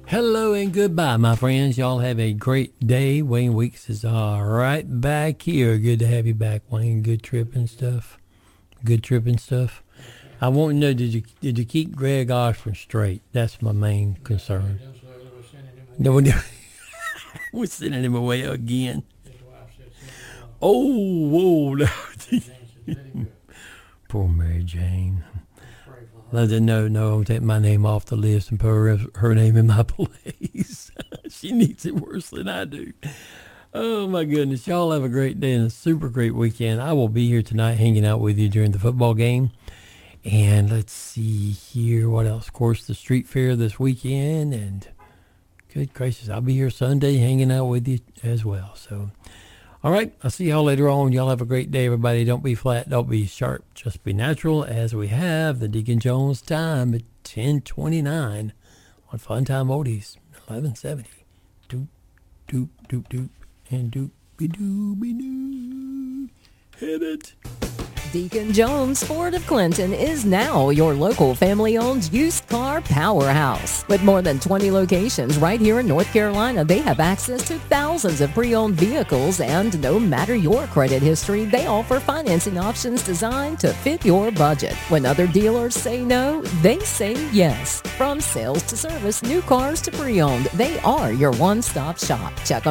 Hello and goodbye, my friends. Y'all have a great day. Wayne Weeks is right back here. Good to have you back, Wayne. Good trip and stuff. Good trip and stuff. I want to know, did you keep Greg Osborne straight? That's my main concern. No one. We're sending him away again. Oh, whoa. Poor Mary Jane. No, I'll take my name off the list and put her name in my place. She needs it worse than I do. Oh, my goodness. Y'all have a great day and a super great weekend. I will be here tonight hanging out with you during the football game. And let's see here. What else? Of course, the street fair this weekend. And good gracious, I'll be here Sunday hanging out with you as well. So, all right. I'll see y'all later on. Y'all have a great day, everybody. Don't be flat. Don't be sharp. Just be natural, as we have the Deacon Jones time at 10:29 on Fun Time Oldies 1170. Doop, doop, doop, doop, and doop-be-doo-be-doo. Hit it. Deacon Jones Ford of Clinton is now your local family-owned used car powerhouse. With more than 20 locations right here in North Carolina, they have access to thousands of pre-owned vehicles, and no matter your credit history, they offer financing options designed to fit your budget. When other dealers say no, they say yes. From sales to service, new cars to pre-owned, they are your one-stop shop. Check them